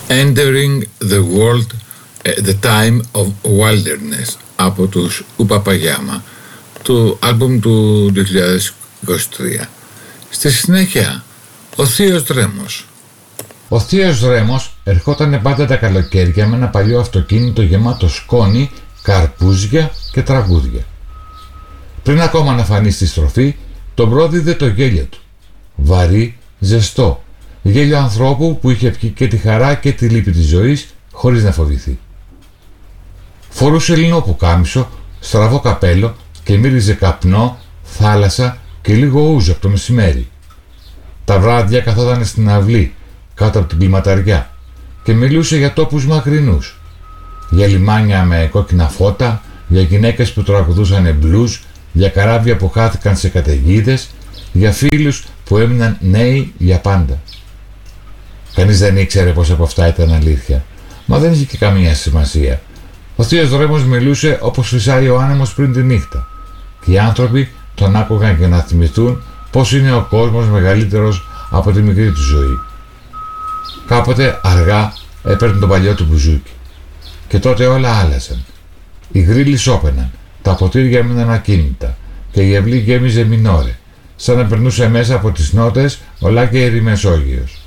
Entering the World, The Time of Wilderness από τους Ουπαπαγιάμα, του άλμπουμ του 2023. Στη συνέχεια, ο Θείος Δρέμος. Ο Θείος Δρέμος ερχόταν πάντα τα καλοκαίρια με ένα παλιό αυτοκίνητο γεμάτο σκόνη, καρπούζια και τραγούδια. Πριν ακόμα να φανεί στη στροφή, τον πρόδιδε το γέλιο του. Βαρύ, ζεστό, γέλιο ανθρώπου που είχε πιει και τη χαρά και τη λύπη της ζωής χωρίς να φοβηθεί. Φορούσε λινό πουκάμισο, στραβό καπέλο και μύριζε καπνό, θάλασσα και λίγο ούζο από το μεσημέρι. Τα βράδια καθόταν στην αυλή, κάτω από την κλιματαριά και μιλούσε για τόπους μακρινούς, για λιμάνια με κόκκινα φώτα, για γυναίκες που τραγουδούσαν μπλουζ, για καράβια που χάθηκαν σε καταιγίδες, για φίλους που έμειναν νέοι για πάντα. Κανείς δεν ήξερε πως από αυτά ήταν αλήθεια, μα δεν είχε και καμία σημασία. Ο Θείος Δρέμος μιλούσε όπως φυσάει ο άνεμος πριν τη νύχτα και οι άνθρωποι τον άκουγαν για να θυμηθούν πως είναι ο κόσμος μεγαλύτερος από τη μικρή του ζωή. Κάποτε αργά έπαιρνε τον παλιό του μπουζούκι και τότε όλα άλλαζαν. Οι γρίλοι σώπαιναν, τα ποτήρια έμειναν ακίνητα και η αυλή γέμιζε μινόρε, σαν να περνούσε μέσα από τις νότες ολά και η Μεσόγειος.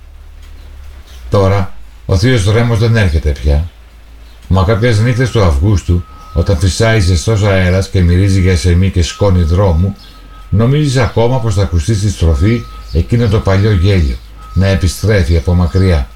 Τώρα ο Θείος Δρέμος δεν έρχεται πια, μα κάποιες νύχτες του Αυγούστου, όταν φυσάει ζεστός αέρας και μυρίζει για σεμί και σκόνη δρόμου, νομίζεις ακόμα πως θα ακουστεί στη στροφή εκείνο το παλιό γέλιο να επιστρέφει από μακριά